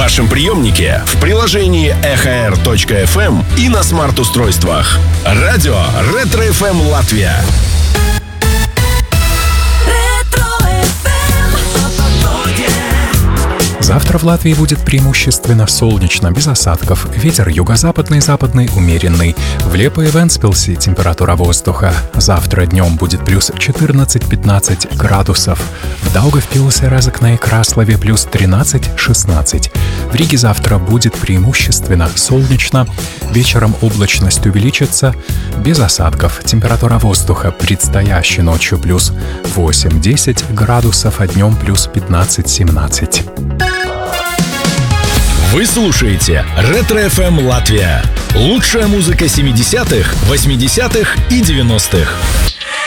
вашем приемнике, в приложении EHR.FM и на смарт-устройствах. Радио Ретро-ФМ Латвия. Завтра в Латвии будет преимущественно солнечно, без осадков. Ветер юго-западный, западный умеренный. В Лепо и Вентспилсе температура воздуха завтра днем будет плюс 14-15 градусов. В Даугавпилсе, Разокне и Краслове плюс 13-16. В Риге завтра будет преимущественно солнечно. Вечером облачность увеличится, без осадков. Температура воздуха предстоящей ночью плюс 8-10 градусов, а днем плюс 15-17. Вы слушаете Ретро-ФМ Латвия. Лучшая музыка 70-х, 80-х и 90-х.